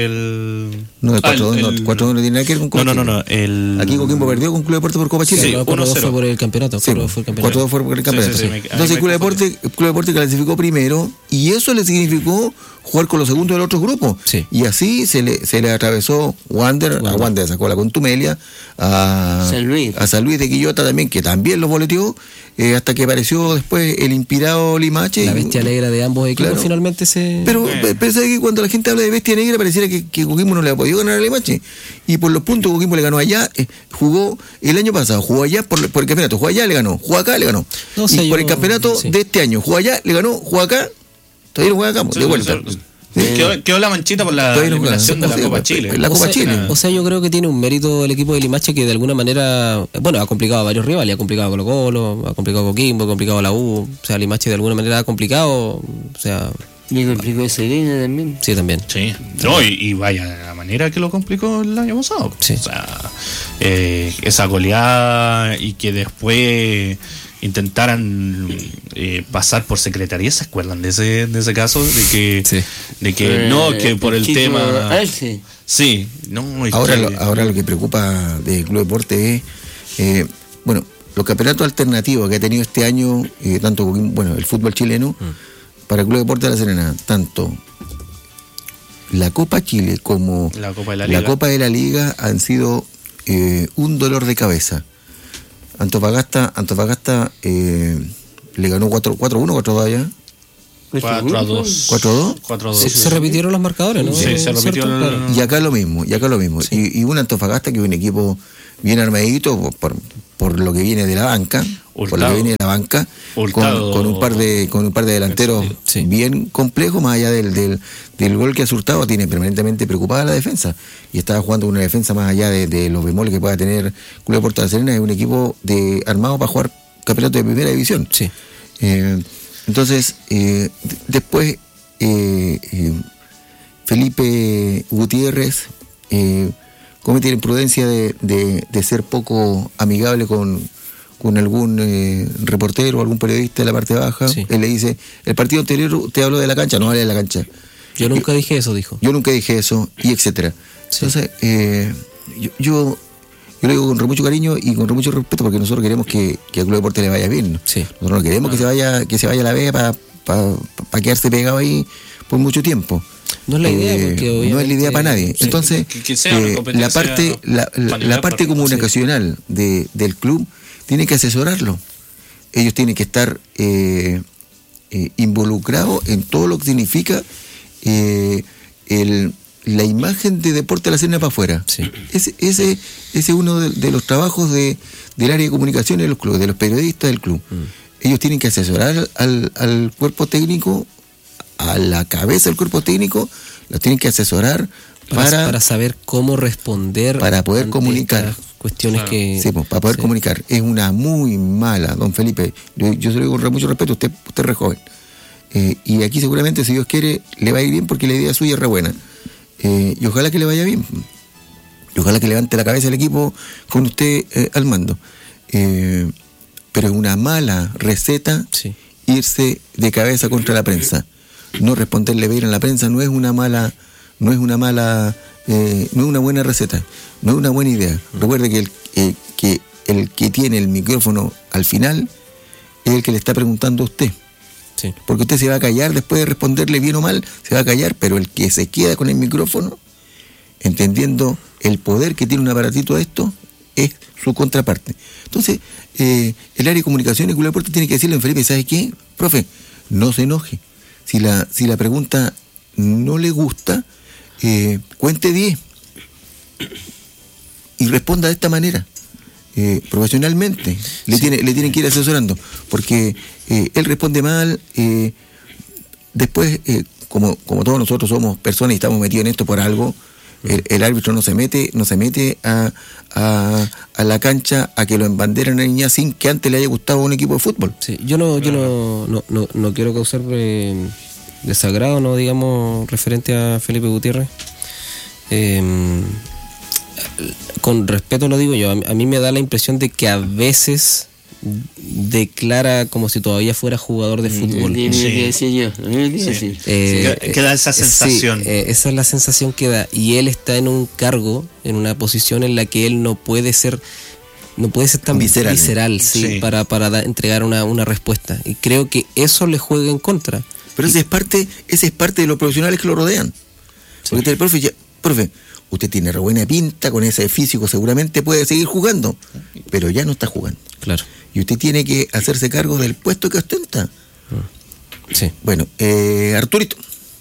4-2 no tiene nada que ver con Copa Chile. No. Aquí Coquimbo perdió con Club Deportes por Copa Chile. Sí, 1-0 fue por el campeonato. 4-2 fue por el campeonato. Entonces Club Deportes clasificó primero y eso le significó jugar con los segundos del otro grupo. Sí. Y así se le atravesó Wander, a Wander sacó la contumelia, a San Luis de Quillota también, que también lo boleteó, hasta que apareció después el inspirado Limache. La bestia negra de ambos equipos finalmente se... Pero pensé que cuando la gente habla de bestia negra pareciera que Coquimbo no le ha podido ganar a Limache. Y por los puntos Coquimbo le ganó allá, jugó el año pasado, jugó allá por el campeonato, jugó allá, le ganó, jugó acá, le ganó. Y por el campeonato de este año, jugó allá, le ganó, jugó acá. Todavía no juega acá, de vuelta. Quedó la manchita por la eliminación de la Copa Chile. La Copa Chile. O sea, yo creo que tiene un mérito el equipo de Limache que de alguna manera, bueno, ha complicado a varios rivales, ha complicado a Colo-Colo, ha complicado a Coquimbo, ha complicado a la U, o sea, Limache de alguna manera ha complicado, o sea... ¿Y complicó a Serena también? Sí, también. Sí, no, y vaya la manera que lo complicó el año pasado. Sí. O sea, esa goleada y que después intentaran pasar por secretaría. ¿Se acuerdan de ese caso? De que no, que por el tema... Sí, no. Ahora lo que preocupa del Club Deportes es, los campeonatos alternativos que ha tenido este año, tanto el fútbol chileno, para el Club Deportes de La Serena, tanto la Copa Chile como la Copa de la Liga han sido un dolor de cabeza. Antofagasta le ganó 4-1, 4-2 allá. 4-2. 4-2. Se repitieron los marcadores, ¿no? Sí, se repitieron. Y acá lo mismo. Sí. Y un Antofagasta que es un equipo bien armadito por lo que viene de la banca. Con un par de delanteros bien complejos, más allá del gol que ha Hurtado, tiene permanentemente preocupada la defensa y estaba jugando una defensa más allá de los bemoles que pueda tener Club Deportes de La Serena. Es un equipo armado para jugar campeonato de primera división. Sí. Entonces después Felipe Gutiérrez comete la imprudencia de ser poco amigable con algún reportero o algún periodista de la parte baja. Sí. Él le dice, el partido anterior te habló de la cancha, no vale de la cancha. Yo nunca dije eso, dijo. Yo nunca dije eso, y etcétera. Sí. Entonces, yo lo digo con mucho cariño y con mucho respeto, porque nosotros queremos que al Club Deportes le vaya bien. Sí. Nosotros no queremos que se vaya a la B para quedarse pegado ahí por mucho tiempo. No es la idea, porque no es la idea para nadie. Entonces, la parte comunicacional del club tiene que asesorarlo. Ellos tienen que estar involucrados en todo lo que significa la imagen de Deportes La Serena para afuera. Sí. Ese es uno de los trabajos del área de comunicación de los clubes, de los periodistas del club. Ellos tienen que asesorar al cuerpo técnico, a la cabeza del cuerpo técnico, los tienen que asesorar para saber cómo responder, para poder comunicar cuestiones que... Sí, para poder comunicar. Es una muy mala, don Felipe, yo se lo digo con mucho respeto, usted es re joven, y aquí seguramente, si Dios quiere, le va a ir bien, porque la idea suya es re buena, y ojalá que le vaya bien, y ojalá que levante la cabeza el equipo con usted al mando, pero es una mala receta irse de cabeza contra la prensa. No responderle bien a la prensa no es una buena receta, no es una buena idea. Recuerde que el que tiene el micrófono al final es el que le está preguntando a usted. Sí. Porque usted se va a callar después de responderle bien o mal, se va a callar, pero el que se queda con el micrófono, entendiendo el poder que tiene un aparatito de esto, es su contraparte. Entonces, el área de comunicación y Club Deportes tiene que decirle a Felipe, ¿sabe qué? Profe, no se enoje. Si la pregunta no le gusta, cuente 10 y responda de esta manera, profesionalmente. Le tienen que ir asesorando, porque él responde mal, después, como todos nosotros somos personas y estamos metidos en esto por algo, el árbitro no se mete a la cancha a que lo embanderen a una niña sin que antes le haya gustado un equipo de fútbol. Sí, yo no quiero causar desagrado, no digamos, referente a Felipe Gutiérrez. Con respeto lo digo yo, a mí me da la impresión de que a veces declara como si todavía fuera jugador de fútbol. Queda esa sensación. Esa es la sensación que da, y él está en un cargo, en una posición en la que él no puede ser tan visceral sí. para entregar una respuesta, y creo que eso le juega en contra. Pero ese es parte de los profesionales que lo rodean. Sí. Porque el profe, usted tiene re buena pinta, con ese físico seguramente puede seguir jugando, pero ya no está jugando. Claro. Y usted tiene que hacerse cargo del puesto que ostenta. Sí. Bueno, Arturito.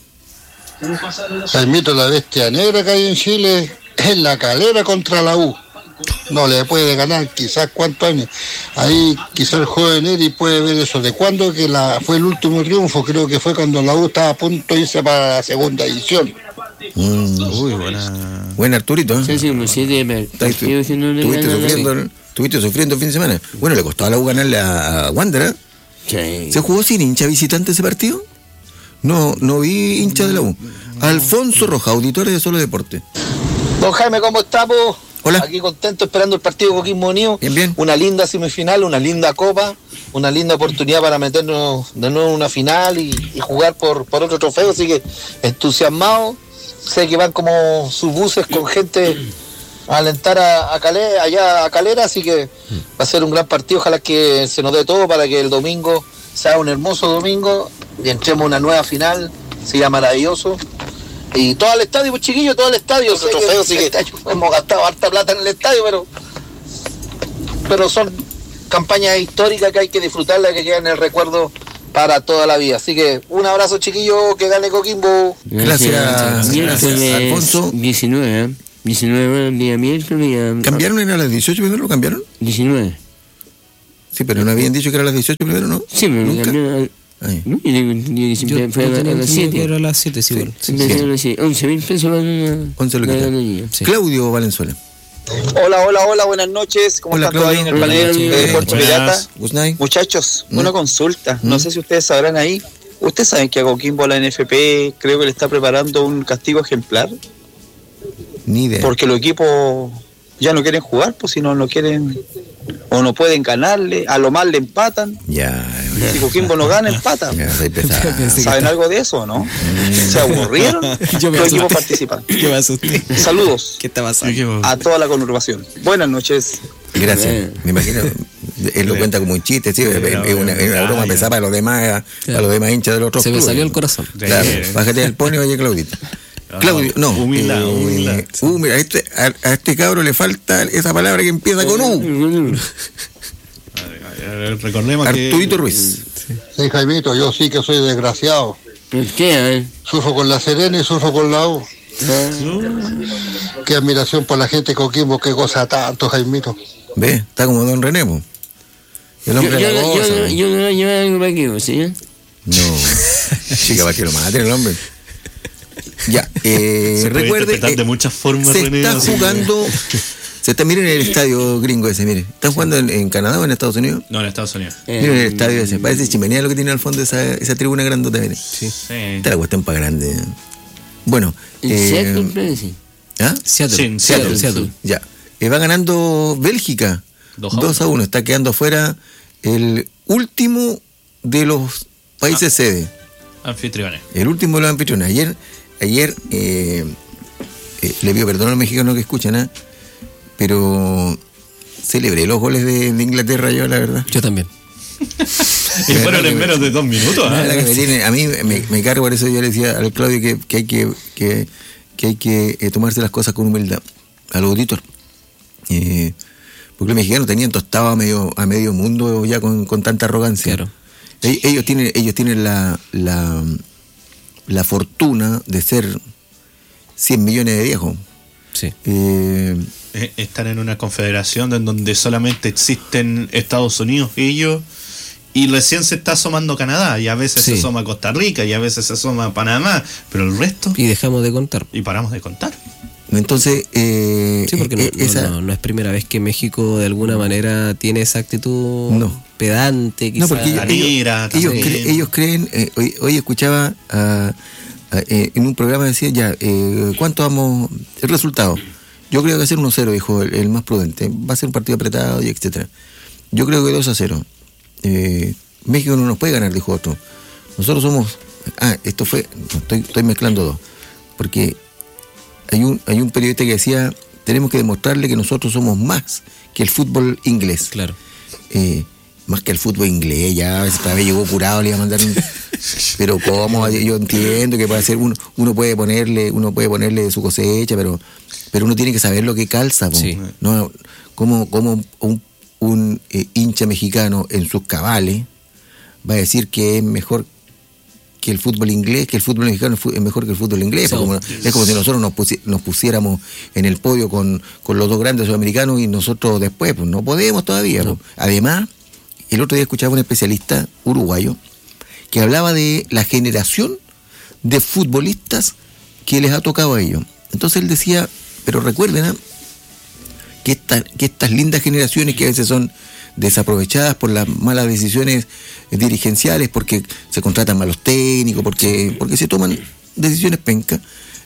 El mito de la bestia negra que hay en Chile es La Calera contra la U. No le puede ganar quizás cuántos años. Ahí quizás el joven Eri puede ver eso. ¿De cuándo que fue el último triunfo? Creo que fue cuando la U estaba a punto de irse para la segunda edición. Uy, buena Arturito, ¿eh? Sí, estuviste sufriendo el fin de semana. Bueno, le costó a la U ganarle a Wander, ¿eh? Sí. ¿Se jugó sin hincha visitante ese partido? No vi hincha de la U. Alfonso Roja, auditor de Solo Deporte. Don Jaime, ¿cómo estamos? Hola. Aquí contento esperando el partido de Coquimbo Unido. Bien. Una linda semifinal, una linda copa, una linda oportunidad para meternos de nuevo en una final y jugar por otro trofeo. Así que entusiasmado. Sé que van como sus buses con gente a alentar allá a Calera, así que va a ser un gran partido. Ojalá que se nos dé todo para que el domingo sea un hermoso domingo y entremos a una nueva final. Sería maravilloso. Y todo el estadio, pues chiquillos, todo el estadio. Otro trofeo, así que hemos gastado harta plata en el estadio, pero son campañas históricas que hay que disfrutarlas, que quedan en el recuerdo para toda la vida. Así que un abrazo, chiquillos, que gane Coquimbo. Gracias, Alfonso. 19 el día miércoles. ¿Cambiaron? ¿Era a las 18 primero? ¿Lo cambiaron? 19. Sí, pero no habían dicho que era a las 18 primero, ¿no? Sí, pero nunca cambiaron. ¿No? Yo fue a las 7. Era a las 7, sí. 11.000 pesos para una 11 lo que niña. Sí. Claudio Valenzuela. Hola, buenas noches. ¿Cómo están todos ahí en el panel de Deportes Pirata? Muchachos, una consulta. No sé si ustedes sabrán ahí. ¿Ustedes saben que a Coquimbo la NFP creo que le está preparando un castigo ejemplar? Ni idea. Porque los equipos ya no quieren jugar, pues si no quieren o no pueden ganarle, a lo mal le empatan. Si Coquimbo no gana, empata. ¿Saben algo de eso o no? ¿Se aburrieron? Los equipos participan. Yo me asusté. Saludos. ¿Qué está pasando? A toda la conurbación. Buenas noches. Gracias. Me imagino Él lo cuenta como un chiste, sí, es una broma pesada para los demás, para los demás hinchas de los otros clubes. Se me salió el corazón. Claro, bájate del pony, oye, Claudito. Claudio, no. Humildad. Mira, a este cabro le falta esa palabra que empieza con U. Recordemos Arturito Ruiz. Sí, Jaimito, yo sí que soy desgraciado. ¿Por qué? Sufro con la Serena y sufro con la U. Qué admiración por la gente de Coquimbo, qué cosa tanto, Jaimito. Ve, está como Don René, po. El hombre de la cosa. Yo no llevo algo para aquí, ¿sí? No, chica, para que lo maten el hombre. Ya, recuerde, de muchas formas, se René, está jugando, miren el estadio gringo ese, miren, ¿están jugando en Canadá o en Estados Unidos? No, en Estados Unidos. Miren el estadio ese, parece chimenea lo que tiene al fondo esa tribuna grandota, miren. Sí. Está la cuestión para grande. Bueno, Seattle. Ya, va ganando Bélgica 2-1, está quedando fuera el último de los países sede. Anfitriones. El último de los anfitriones. Ayer le pido perdón a los mexicanos que escuchan, pero celebré los goles de Inglaterra yo, la verdad. Yo también. Y fueron en menos de 2 minutos. A mí me cargo, por eso yo le decía al Claudio que hay que tomarse las cosas con humildad. A los auditores. Porque los mexicanos tenían tostado a medio mundo ya con tanta arrogancia. Claro. Ellos tienen la fortuna de ser 100 millones de viejos. Sí. Están en una confederación en donde solamente existen Estados Unidos, ellos, y recién se está asomando Canadá, y a veces se asoma Costa Rica, y a veces se asoma Panamá, pero el resto... Y dejamos de contar. Y paramos de contar. Entonces, sí, porque no es primera vez que México de alguna manera tiene esa actitud pedante, quizás. No, porque ellos creen, hoy escuchaba en un programa, decía ¿cuánto vamos? El resultado. Yo creo que va a ser 1-0, dijo el más prudente. Va a ser un partido apretado y etcétera. Yo creo que 2-0. México no nos puede ganar, dijo otro. Nosotros somos... esto fue... Estoy mezclando dos. Porque hay un periodista que decía, tenemos que demostrarle que nosotros somos más que el fútbol inglés. Claro. Más que el fútbol inglés, ya esta vez llegó curado, le iba a mandar pero cómo, yo entiendo que puede ser uno puede ponerle su cosecha, pero uno tiene que saber lo que calza, sí. ¿no? Como un hincha mexicano en sus cabales va a decir que es mejor que el fútbol inglés, que el fútbol mexicano es mejor que el fútbol inglés. Sí. Es como si nosotros nos pusiéramos en el podio con los dos grandes sudamericanos y nosotros después, pues no podemos todavía. No. Pues. Además, el otro día escuchaba a un especialista uruguayo que hablaba de la generación de futbolistas que les ha tocado a ellos. Entonces él decía, pero recuerden que estas lindas generaciones que a veces son desaprovechadas por las malas decisiones dirigenciales, porque se contratan malos técnicos, porque se toman decisiones pencas,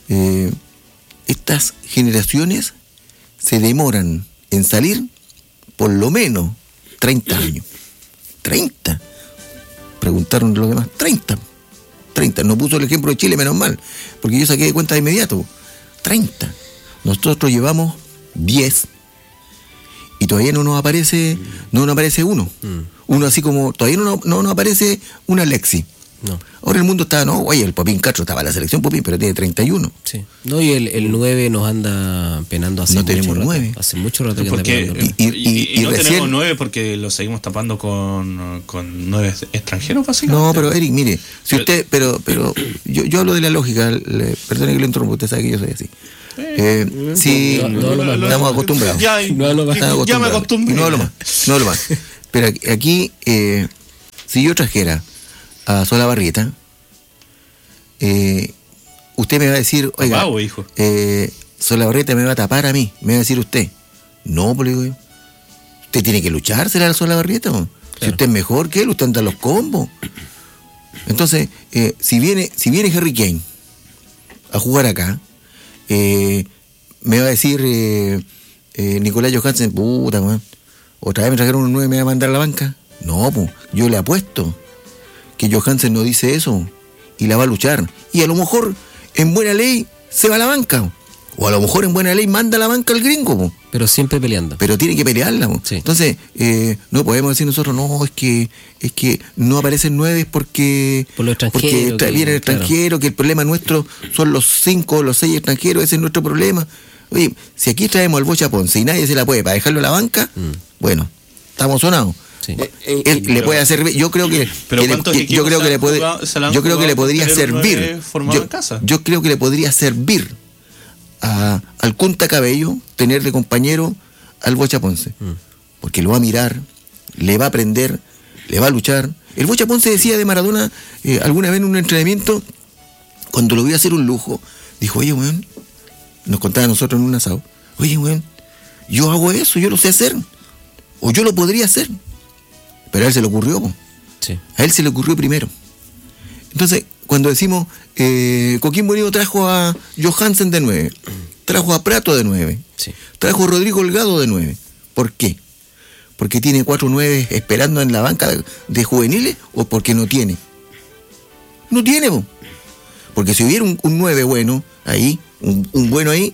estas generaciones se demoran en salir por lo menos 30 años. 30. Preguntaron los demás, 30. No puso el ejemplo de Chile, menos mal, porque yo saqué de cuenta de inmediato. 30. Nosotros llevamos 10 y todavía no nos aparece uno. Uno así como, todavía no nos aparece un Alexis. No. Ahora el mundo está, el Popín Castro estaba en la selección Popín, pero tiene 31. Sí. No, y el 9 nos anda penando hace mucho rato. 9. Hace mucho rato que anda penando. Y no recién, tenemos 9 porque lo seguimos tapando con 9 extranjeros, básicamente. No, pero Eric, mire, si usted, pero yo hablo de la lógica, perdone que lo interrumpa, usted sabe que yo soy así. Sí, estamos acostumbrados. Ya me acostumbré. No hablo más. Pero aquí, si yo trajera a Solabarrieta, usted me va a decir, oiga, papá o hijo. Solabarrieta me va a tapar a mí, me va a decir usted. No, pues digo yo. Usted tiene que luchársela a Solabarrieta, ¿no? Claro. Si usted es mejor que él, usted anda a los combos. Entonces, si viene Harry Kane a jugar acá, me va a decir Nicolás Johansen, puta, man, otra vez me trajeron un 9 y me va a mandar a la banca. No, pues, yo le apuesto que Johansen no dice eso y la va a luchar. Y a lo mejor, en buena ley, se va a la banca. O a lo mejor en buena ley manda a la banca al gringo, po. Pero siempre peleando. Pero tiene que pelearla, po. Sí. Entonces, no podemos decir nosotros, no, es que no aparecen 9 porque viene el extranjero, que el problema nuestro son los 5 o los 6 extranjeros, ese es nuestro problema. Oye, si aquí traemos al Bocha Ponce y nadie se la puede para dejarlo a la banca, bueno, estamos sonados. Sí. Él le puede hacer, yo creo que yo creo que le podría servir. Yo creo que le podría servir al Cunta Cabello tener de compañero al Bocha Ponce, porque lo va a mirar, le va a aprender, le va a luchar. El Bocha Ponce decía de Maradona alguna vez en un entrenamiento, cuando lo vio hacer un lujo, dijo, oye, weón, nos contaba a nosotros en un asado, oye, weón, yo hago eso, yo lo sé hacer, o yo lo podría hacer. Pero a él se le ocurrió, po. Sí. A él se le ocurrió primero. Entonces, cuando decimos Coquimbo Unido trajo a Johansen de 9, trajo a Prato de 9, sí, trajo a Rodrigo Holgado de 9. ¿Por qué? ¿Porque tiene 4 9 esperando en la banca de juveniles o porque no tiene? No tiene, po. Porque si hubiera un 9 bueno ahí, un bueno ahí,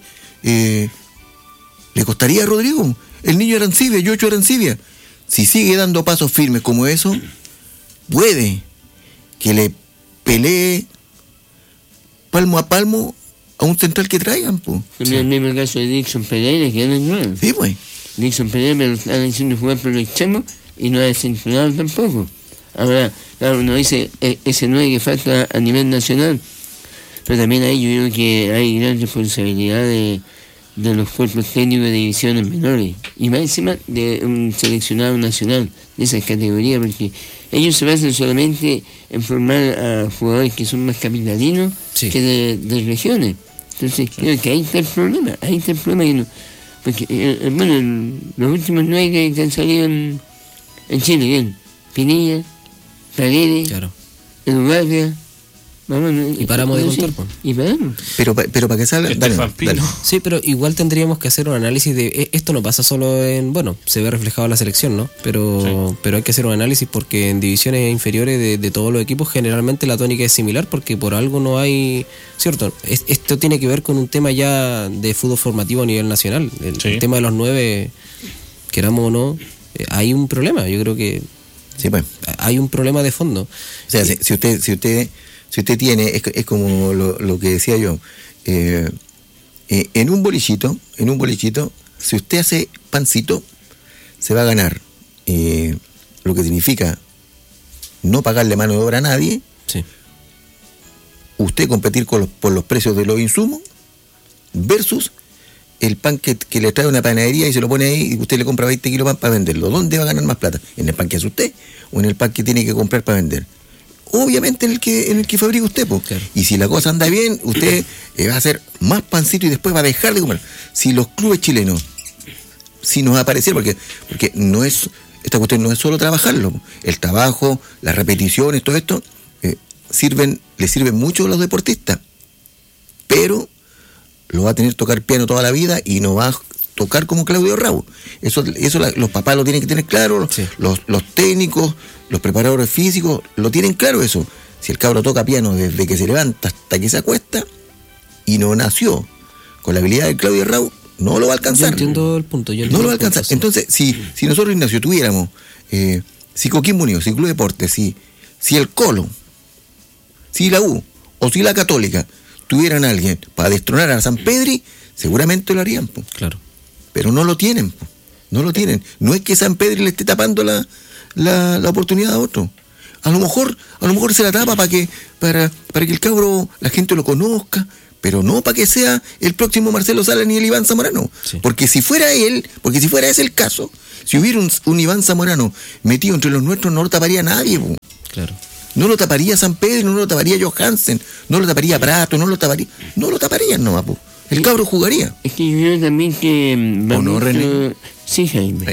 le costaría a Rodrigo. El niño Arancibia, Yocho Arancibia, si sigue dando pasos firmes como eso, puede que le pelee palmo a palmo a un central que traigan, pues. Sí. El mismo caso de Dixon Pereira, que no es nuevo. Sí, pues. Dixon Pereira me lo están diciendo jugar por los extremos y no ha desentonado tampoco. Ahora, claro, uno dice ese 9 que falta a nivel nacional, pero también ahí yo creo que hay gran responsabilidad de los cuerpos técnicos de divisiones menores y más encima de un seleccionado nacional de esas categorías, porque ellos se basan solamente en formar a jugadores que son más capitalinos, sí, que de regiones. Entonces creo que ahí está el problema que no, porque bueno, los últimos 9 que han salido en Chile, bien, Pinilla, Paredes, claro, Eduardo. Y paramos de contar, pues. Y paramos. Pero para que salga, dale. Sí, pero igual tendríamos que hacer un análisis de esto. No pasa solo en, bueno, se ve reflejado en la selección, ¿no? Pero hay que hacer un análisis porque en divisiones inferiores de todos los equipos generalmente la tónica es similar, porque por algo no hay, cierto, esto tiene que ver con un tema ya de fútbol formativo a nivel nacional. El tema de los 9, queramos o no, hay un problema. Yo creo que sí, pues, hay un problema de fondo. O sea, si usted tiene, es como lo que decía yo, en un bolichito, si usted hace pancito, se va a ganar lo que significa no pagarle mano de obra a nadie, sí, usted competir por los precios de los insumos, versus el pan que le trae una panadería y se lo pone ahí y usted le compra 20 kilos de pan para venderlo. ¿Dónde va a ganar más plata? ¿En el pan que hace usted o en el pan que tiene que comprar para vender? Obviamente en el que fabrica usted, pues. Claro. Y si la cosa anda bien, usted va a hacer más pancito y después va a dejar de comer. Si los clubes chilenos, si nos aparecieran, porque no es, esta cuestión no es solo trabajarlo, el trabajo, las repeticiones, todo esto, le sirven mucho a los deportistas, pero lo va a tener que tocar piano toda la vida y no va a tocar como Claudio Rabo. Eso los papás lo tienen que tener claro, sí, los técnicos, los preparadores físicos lo tienen claro eso. Si el cabro toca piano desde que se levanta hasta que se acuesta y no nació con la habilidad de Claudio Rabo, no lo va a alcanzar. Yo entiendo el punto. No lo va a alcanzar. Sí. Entonces, si nosotros, Ignacio, tuviéramos, si Coquimbo Unido, si Club Deportes, si el Colo, si la U o si la Católica tuvieran a alguien para destronar a San Pedri, seguramente lo harían, po. Claro. Pero no lo tienen, po. No lo tienen. No es que San Pedri le esté tapando la oportunidad a otro. A lo mejor se la tapa para que el cabro, la gente lo conozca, pero no para que sea el próximo Marcelo Sala ni el Iván Zamorano. Sí. Porque si fuera ese el caso, si hubiera un Iván Zamorano metido entre los nuestros, no lo taparía nadie, po. Claro. No lo taparía San Pedro, no lo taparía Johansen, no lo taparía Prato, no lo taparían nomás, po. El cabro jugaría. Es que yo creo también que... ¿O no, René? Sí, Jaime.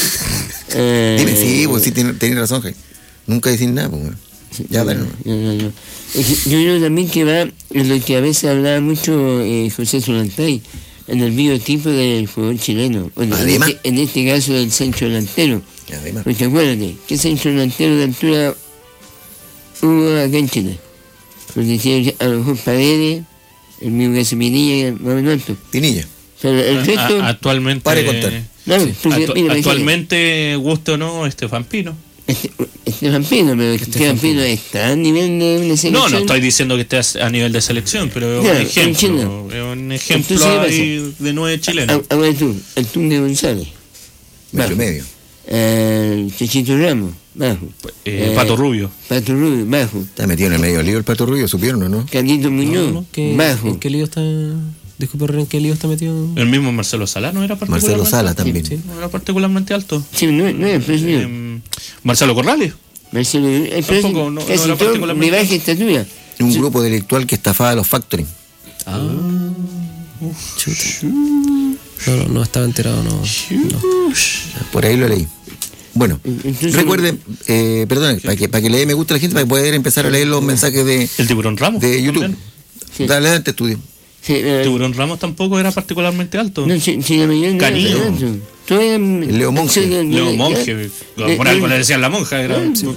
Dime, sí, pues sí, tenés razón, Jaime. Nunca decir nada, pues. Ya, bueno. No. Yo creo también que va en lo que a veces hablaba mucho José Solantay, en el biotipo del jugador chileno. Bueno, en este caso del centro delantero. Además. Porque acuérdate, ¿qué centro delantero de altura hubo acá en Chile? Porque a lo mejor Paredes, el mismo que hace Pinilla, más o menos alto. Pinilla. Pero el resto... Actualmente... Pare contar. Actualmente, guste o no, Estefan Pino. Estefan Pino, pero Estefan Pino está a nivel de selección. No estoy diciendo que esté a nivel de selección, pero es un ejemplo ahí de 9 chilenos. Ahora tú, el Tunde González. Metro y medio. Chechito Ramos, bajo. Pato Rubio, bajo. Está metido en el medio del lío el Pato Rubio, ¿supieron o no? Carlito Muñoz, bajo. ¿En qué lío está? Disculpe, ¿en qué lío está metido? El mismo Marcelo Sala no era particularmente. Marcelo Sala también. Sí, no era particularmente alto. Sí, no era presidente. Marcelo Corrales. Marcelo, tampoco, no era particularmente. Mi baja estatura. Un grupo delictual que estafaba a los factoring. No estaba enterado, no. Por ahí lo leí. Bueno, recuerden, perdón, para que le dé me gusta a la gente, para poder empezar a leer los mensajes de el Tiburón Ramos de YouTube. Sí. Dale adelante, estudio. Sí, Tiburón Ramos tampoco era particularmente alto. No, la mayoría Canillo. Leo Monge. Leo Monge. Por algo le decían la monja. Era,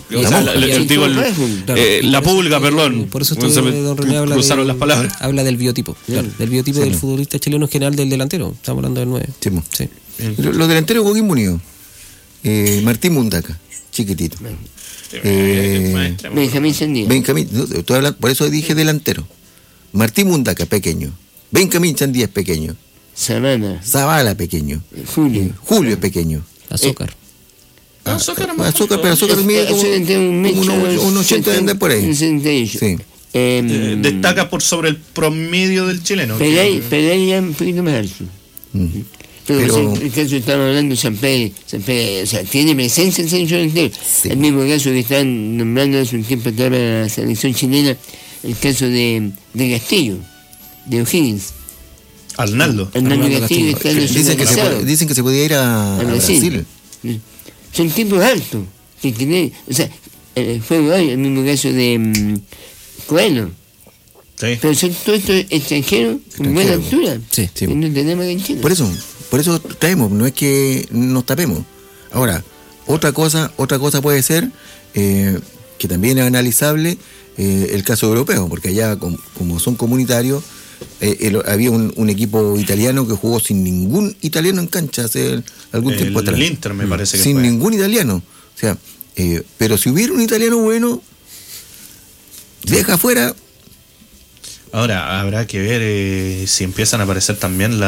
la pulga, perdón. Por eso don René cruzaron las palabras. Habla del biotipo. Claro, del biotipo del futbolista chileno en general, del delantero. Estamos hablando del 9. Sí. Los delanteros de Coquimbo Unido. Martín Mundaca, chiquitito. Benjamín Sandía. Por eso dije delantero. Martín Mundaca, pequeño. Benjamín Sandía es pequeño. Zavala, pequeño. Julio es pequeño. Azúcar. Azúcar mide como un 80 de andar por ahí. Sí. Destaca por sobre el promedio del chileno. Pereira un poquito más alto. Pero el caso estamos hablando de San Pedro, o sea, tiene presencia en selección entero. Sí. El mismo caso que están nombrando hace un tiempo atrás para la selección chilena, el caso de Castillo, de O'Higgins. Arnaldo Castillo está dicen que se podía ir a Brasil. Son tipos altos. O sea, fue el mismo caso de Coelho. Sí. Pero son todos estos extranjeros con buena altura. Sí. Que no tenemos en Chile. Por eso traemos, no es que nos tapemos. Ahora, otra cosa puede ser que también es analizable el caso europeo, porque allá como son comunitarios, había un equipo italiano que jugó sin ningún italiano en cancha hace algún tiempo atrás. El Inter me parece que sin fue. Ningún italiano. O sea, pero si hubiera un italiano bueno, deja afuera. Ahora, habrá que ver si empiezan a aparecer también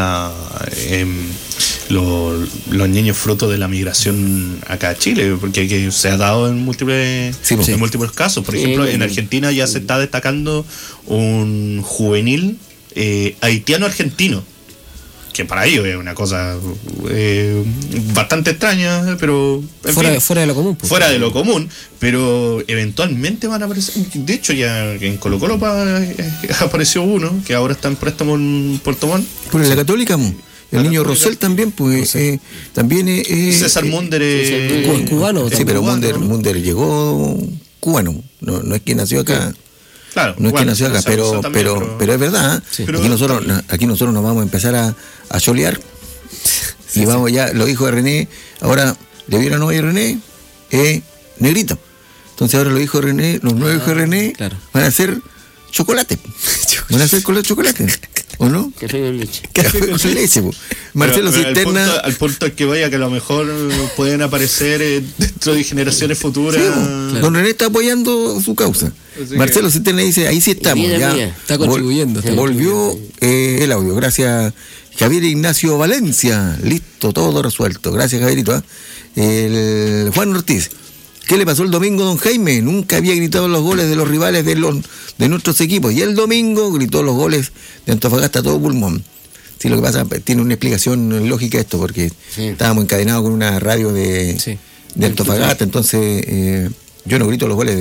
los niños frutos de la migración acá a Chile, porque se ha dado en múltiples casos. Por ejemplo, en Argentina ya se está destacando un juvenil haitiano-argentino, que para ellos es una cosa bastante extraña, pero fuera de lo común. Fuera de lo común, pero eventualmente van a aparecer. De hecho, ya en Colo-Colo apareció uno, que ahora está en préstamo en Puerto Montt. Por la Católica, el niño Rosell también, pues, también César Munder es cubano. Sí, pero Munder llegó cubano, no es que nació acá. Claro, no es que nació acá, pero es verdad. Sí. Aquí nosotros nos vamos a empezar a cholear. Y vamos ya, los hijos de René, ahora le vieron hoy a René, negrito. Entonces ahora los hijos de René, los nuevos hijos de René, van a hacer chocolate. Van a hacer chocolate. ¿O no? Café con leche. Café con leche. Marcelo Cisterna. Al punto que vaya, que a lo mejor pueden aparecer dentro de generaciones futuras. Sí, claro. Don René está apoyando su causa. Así Marcelo Cisterna dice, ahí sí estamos. Mira. Está contribuyendo. Volvió el audio. Gracias, Javier Ignacio Valencia. Listo, todo resuelto. Gracias, Javierito. El Juan Ortiz. ¿Qué le pasó el domingo, don Jaime? Nunca había gritado los goles de los rivales de nuestros equipos. Y el domingo gritó los goles de Antofagasta a todo pulmón. Sí, lo que pasa, tiene una explicación lógica esto, porque estábamos encadenados con una radio de Antofagasta, entonces yo no grito los goles